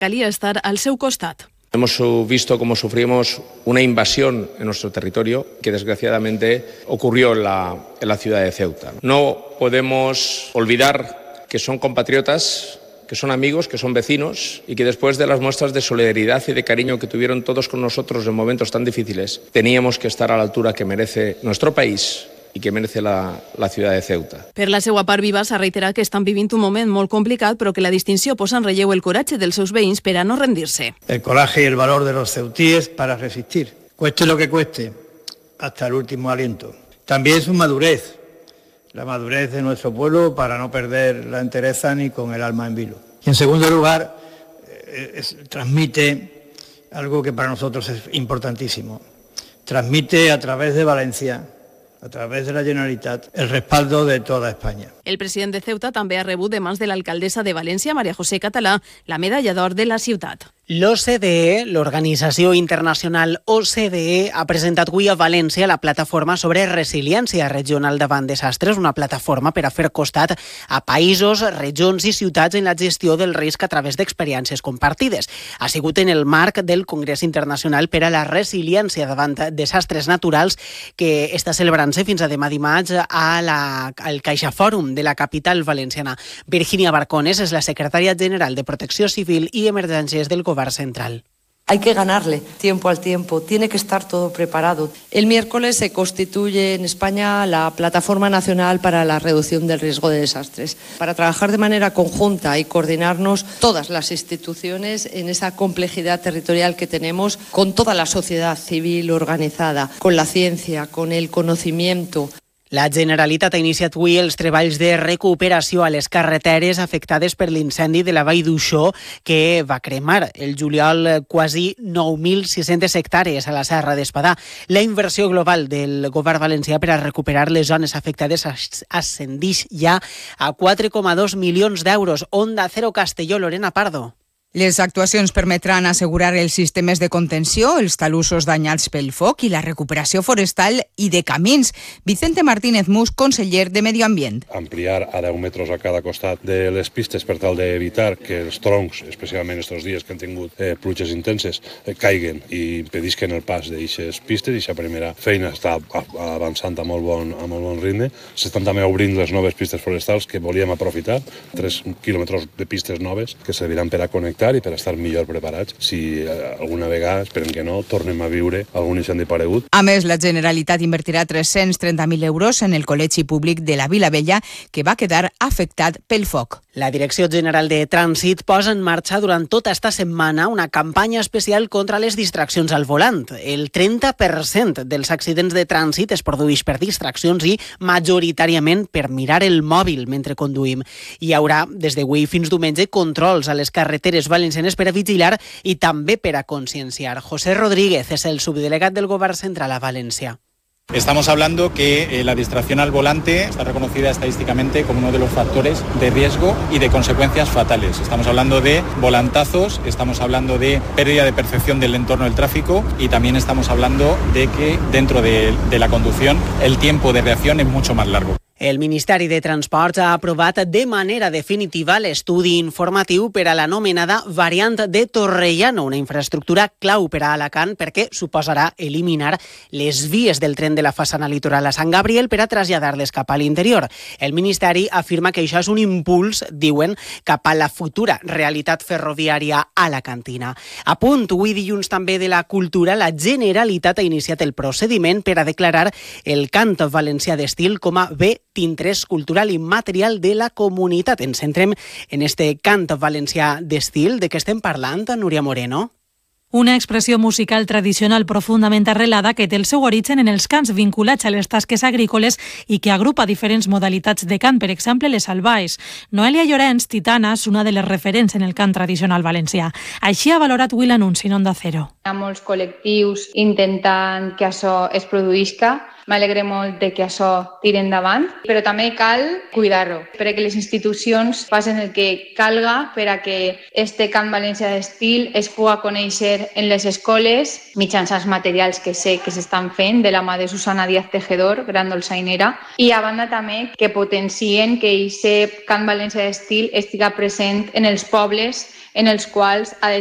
Calia estar al seu costat. Hemos visto cómo sufrimos una invasión en nuestro territorio que desgraciadamente ocurrió en la ciudad de Ceuta. No podemos olvidar que son compatriotas, que son amigos, que son vecinos y que después de las muestras de solidaridad y de cariño que tuvieron todos con nosotros en momentos tan difíciles, teníamos que estar a la altura que merece nuestro país i que merece la ciutat de Ceuta. Per la seva part, Viva s'ha reiterat que estan vivint un moment molt complicat, però que la distinció posa en relleu el coratge dels seus veïns per a no rendir-se. El coraje y el valor de los ceutíes para resistir, cueste lo que cueste, hasta el último aliento. También su madurez, la madurez de nuestro pueblo para no perder la entereza ni con el alma en vilo. Y en segundo lugar, transmite algo que para nosotros es importantísimo. Transmite a través de Valencia, a través de la Generalitat, el respaldo de toda España. El president de Ceuta també ha rebut de mans de l'alcaldessa de València, María José Català, la medalla d'or de la ciutat. L'OCDE, l'organització internacional OCDE, ha presentat avui a València la plataforma sobre resiliència regional davant desastres, una plataforma per a fer costat a països, regions i ciutats en la gestió del risc a través d'experiències compartides. Ha sigut en el marc del Congrés Internacional per a la Resiliència davant desastres naturals que està celebrant-se fins a demà dimarts al CaixaFòrum de la capital valenciana. Virginia Barcones és la secretària general de Protecció Civil i Emergències del Govern Central. Hay que ganarle tiempo al tiempo, tiene que estar todo preparado. El miércoles se constituye en España la Plataforma Nacional para la Reducción del Riesgo de Desastres, para trabajar de manera conjunta y coordinarnos todas las instituciones en esa complejidad territorial que tenemos con toda la sociedad civil organizada, con la ciencia, con el conocimiento. La Generalitat ha iniciat avui els treballs de recuperació a les carreteres afectades per l'incendi de la Vall d'Uixó que va cremar el juliol quasi 9.600 hectàrees a la Serra d'Espadà. La inversió global del govern valencià per a recuperar les zones afectades ascendix ja a 4,2 milions d'euros. Onda Cero Castelló, Lorena Pardo. Les actuacions permetran assegurar els sistemes de contenció, els talussos danyats pel foc i la recuperació forestal i de camins. Vicente Martínez Mus, conseller de Medi Ambient. Ampliar a 10 metres a cada costat de les pistes per tal d'evitar que els troncs, especialment aquests dies que han tingut pluges intenses, caiguen i impedisquen el pas d'aquestes pistes. I aquesta primera feina està avançant a molt bon ritme. S'estan també obrint les noves pistes forestals que volíem aprofitar, 3 quilòmetres de pistes noves que serviran per a connectar i per estar millor preparats si alguna vegada, esperem que no, tornem a viure algun incendi paregut. A més, la Generalitat invertirà 330.000 euros en el Col·legi Públic de la Vila Vella, que va quedar afectat pel foc. La Direcció General de Trànsit posa en marxa durant tota esta setmana una campanya especial contra les distraccions al volant. El 30% dels accidents de trànsit es produeix per distraccions i majoritàriament per mirar el mòbil mentre conduïm. Hi haurà des d'avui fins diumenge controls a les carreteres valencianes per a vigilar i també per a conscienciar. José Rodríguez és el subdelegat del Govern Central a València. Estamos hablando que la distracción al volante está reconocida estadísticamente como uno de los factores de riesgo y de consecuencias fatales. Estamos hablando de volantazos, estamos hablando de pérdida de percepción del entorno del tráfico y también estamos hablando de que dentro de la conducción el tiempo de reacción es mucho más largo. El Ministeri de Transports ha aprovat de manera definitiva l'estudi informatiu per a l'anomenada variant de Torrellano, una infraestructura clau per a Alacant perquè suposarà eliminar les vies del tren de la façana litoral a Sant Gabriel per a traslladar-les cap a l'interior. El Ministeri afirma que això és un impuls, diuen, cap a la futura realitat ferroviària alacantina. A punt, avui dilluns també de la cultura, la Generalitat ha iniciat el procediment per a declarar el cant valencià d'estil com a bé d'interès cultural i material de la comunitat. Ens centrem en este cant valencià d'estil. De què estem parlant, Núria Moreno? Una expressió musical tradicional profundament arrelada que té el seu origen en els cants vinculats a les tasques agrícoles i que agrupa diferents modalitats de cant, per exemple, les albaes. Noelia Llorenç, Titana, és una de les referents en el cant tradicional valencià. Així ha valorat avui l'anunci en Onda Cero. Hi ha molts col·lectius intentant que això es produïsca. M'alegre molt de que això tiri endavant, però també cal cuidar-ho, perquè les institucions facin el que calga per a que este cant valencià d'estil es pugui conèixer en les escoles mitjançant materials que sé que s'estan fent de la mà de Susana Díaz Tejedor, gran dolçainera, i a banda també que potencien que aquest cant valencià d'estil estiga present en els pobles en els quals ha de